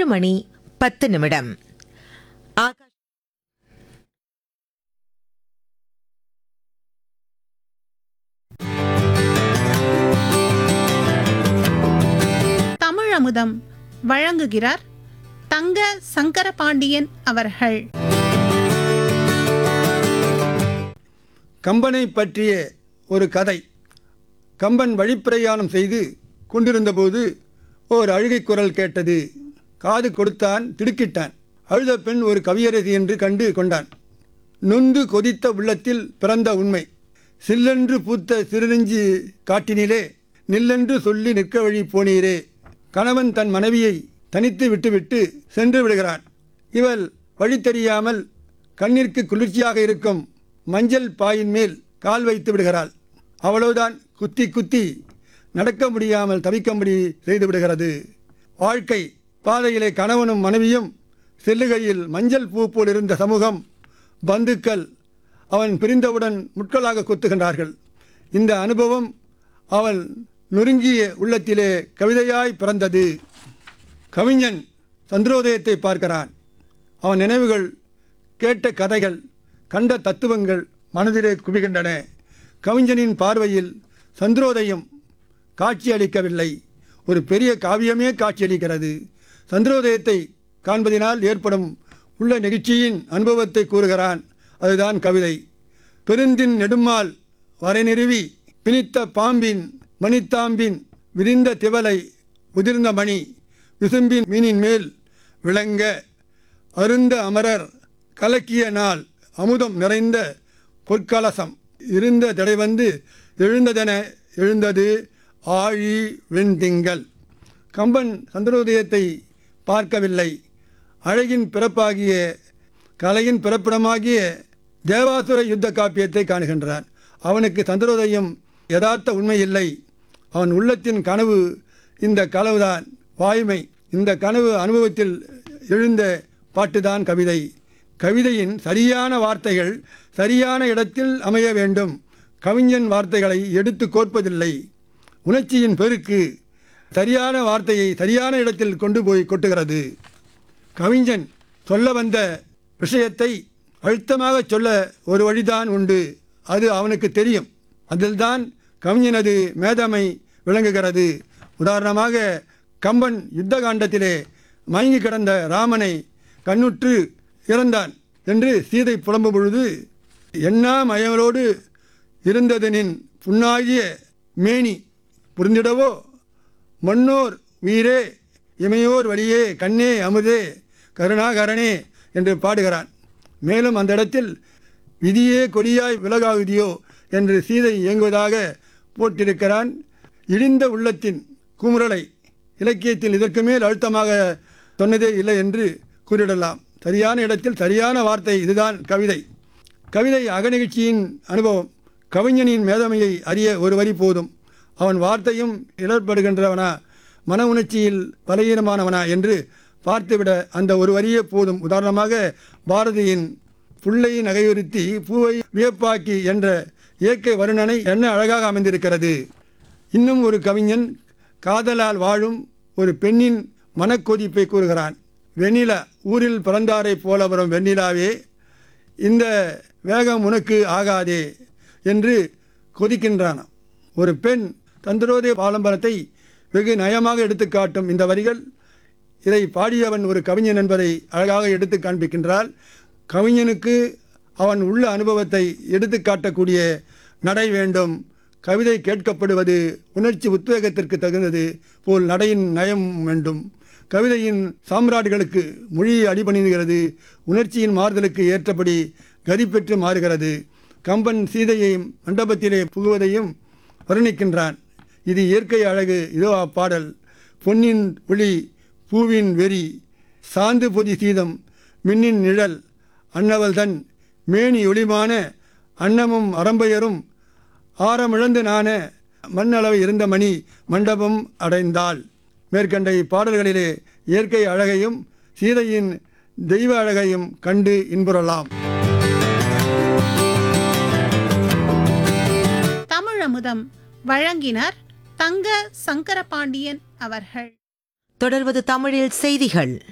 6:10. ஆகா- தமிழமுதம் வழங்குகிறார் தங்க சங்கரபாண்டியன் அவர்கள். கம்பனை பற்றிய ஒரு கதை. கம்பன் வழிப்பிரயாணம் செய்து கொண்டிருந்தபோது ஓர் அழுகை குரல் கேட்டது. காது கொடுத்தான், திடுக்கிட்டான். அழுத பெண் ஒரு கவியரசி என்று கண்டு கொண்டான். நொந்து கொதித்த உள்ளத்தில் பிறந்த உண்மை. சில்லென்று பூத்த சிறுநெஞ்சு காட்டினிலே நில்லென்று சொல்லி நிற்க வழி போனீரே. கணவன் தன் மனைவியை தனித்து விட்டுவிட்டு சென்று விடுகிறான். இவள் வழி தெரியாமல் கண்ணிற்கு குளிர்ச்சியாக இருக்கும் மஞ்சள் பாயின் மேல் கால் வைத்து விடுகிறாள். அவ்வளவுதான், குத்தி குத்தி நடக்க முடியாமல் தவிக்கும்படி செய்து விடுகிறது. வாழ்க்கை பாதையிலே கணவனும் மனைவியும் செல்லுகையில் மஞ்சள் பூ போல் இருந்த சமூகம், பந்துக்கள் அவன் பிரிந்தவுடன் முட்களாக கொத்துகின்றார்கள். இந்த அனுபவம் அவள் நொறுங்கிய உள்ளத்திலே கவிதையாய் பிறந்தது. கவிஞன் சந்திரோதயத்தை பார்க்கிறான். அவன் நினைவுகள், கேட்ட கதைகள், கண்ட தத்துவங்கள் மனதிலே குவிகின்றன. கவிஞனின் பார்வையில் சந்திரோதயம் காட்சியளிக்கவில்லை, ஒரு பெரிய காவியமே காட்சியளிக்கிறது. சந்திரோதயத்தை காண்பதினால் ஏற்படும் உள்ள நெகிழ்ச்சியின் அனுபவத்தை கூறுகிறான். அதுதான் கவிதை. பெருந்தின் நெடுமால் வரை நிறுவி பிணித்த பாம்பின் மணித்தாம்பின் விரிந்த திவலை உதிர்ந்த மணி விசும்பின் மீனின் மேல் விளங்க அருந்த அமரர் கலக்கிய நாள் அமுதம் நிறைந்த பொற்கலசம் இருந்த தடைவந்து எழுந்ததென எழுந்தது ஆழி வெண்திங்கள். கம்பன் சந்திரோதயத்தை பார்க்கவில்லை. அழகின் பிறப்பாகிய கலையின் பிறப்பிடமாகிய தேவாசுர யுத்த காப்பியத்தை காணுகின்றான். அவனுக்கு சந்திரோதயம் யதார்த்த உண்மை இல்லை. அவன் உள்ளத்தின் கனவு இந்த கனவுதான் வாய்மை. இந்த கனவு அனுபவத்தில் எழுந்த பாட்டுதான் கவிதை. கவிதையின் சரியான வார்த்தைகள் சரியான இடத்தில் அமைய வேண்டும். கவிஞன் வார்த்தைகளை எடுத்து கோர்ப்பதில்லை. உணர்ச்சியின் பெருக்கு சரியான வார்த்தையை சரியான இடத்தில் கொண்டு போய் கொட்டுகிறது. கவிஞன் சொல்ல வந்த விஷயத்தை அழுத்தமாக சொல்ல ஒரு வழிதான் உண்டு. அது அவனுக்கு தெரியும். அதில்தான் கவிஞனது மேதமை விளங்குகிறது. உதாரணமாக, கம்பன் யுத்த காண்டத்திலே மயங்கி கிடந்த ராமனை கண்ணுற்று இறந்தான் என்று சீதை புலம்பும் பொழுது, எண்ணா மயங்களோடு இருந்ததனின் புண்ணாகிய மேனி புரிந்திடவோ மன்னோர் உயிரே இமையோர் வழியே கண்ணே அமுதே கருணாகரனே என்று பாடுகிறான். மேலும் அந்த இடத்தில் விதியே கொடியாய் விலகாகுதியோ என்று சீதை இயங்குவதாக போட்டிருக்கிறான். இழிந்த உள்ளத்தின் குமுறலை இலக்கியத்தில் இதற்கு மேல் அழுத்தமாக சொன்னதே இல்லை என்று கூறிடலாம். சரியான இடத்தில் சரியான வார்த்தை, இதுதான் கவிதை. கவிதை அகநிகழ்ச்சியின் அனுபவம். கவிஞனின் மேதமையை அறிய ஒரு வரி போதும். அவன் வார்த்தையும் இடர்படுகின்றவனா, மன உணர்ச்சியில் பலகீனமானவனா என்று பார்த்துவிட அந்த ஒரு வரியே போதும். உதாரணமாக, பாரதியின் புள்ளை நகையுறுத்தி பூவை வியப்பாக்கி என்ற இயற்கை வருணனை என்ன அழகாக அமைந்திருக்கிறது. இன்னும் ஒரு கவிஞன் காதலால் வாழும் ஒரு பெண்ணின் மனக்கொதிப்பை கூறுகிறான். வெண்ணிலா ஊரில் பிறந்தாரை போல வரும் வெண்ணிலாவே, இந்த வேகம் உனக்கு ஆகாதே என்று கொதிக்கின்றானாம். ஒரு பெண் தந்திரோதய பாலம்பரத்தை வெகு நயமாக எடுத்து காட்டும் இந்த வரிகள், இதை பாடியவன் ஒரு கவிஞன் என்பதை அழகாக எடுத்து காண்பிக்கின்றால். கவிஞனுக்கு அவன் உள்ள அனுபவத்தை எடுத்து காட்டக்கூடிய நடை வேண்டும். கவிதை கேட்கப்படுவது உணர்ச்சி உத்வேகத்திற்கு தகுந்தது போல் நடையின் நயம் வேண்டும். கவிதையின் சாம்ராட்டுகளுக்கு மொழி அடிபணிகிறது. உணர்ச்சியின் மாறுதலுக்கு ஏற்றபடி கதி பெற்று மாறுகிறது. கம்பன் சீதையை மண்டபத்திலே புகுவதையும் வர்ணிக்கின்றான். இது இயற்கை அழகு. இதோ அப்பாடல். பொன்னின் ஒளி பூவின் வெறி சாந்து பொதி சீதம் மின்னின் நிழல் அன்னவள் தன் மேனி ஒளிமான அன்னமும் அரம்பையரும் ஆரமிழந்து நான மண்ணளவு இருந்த மணி மண்டபம் அடைந்தாள். மேற்கண்ட இப்பாடல்களிலே இயற்கை அழகையும் சீதையின் தெய்வ அழகையும் கண்டு இன்புறலாம். தமிழமுதம் வழங்கினார் தங்க சங்கரபாண்டியன் அவர்கள். தொடர்வது தமிழில் செய்திகள்.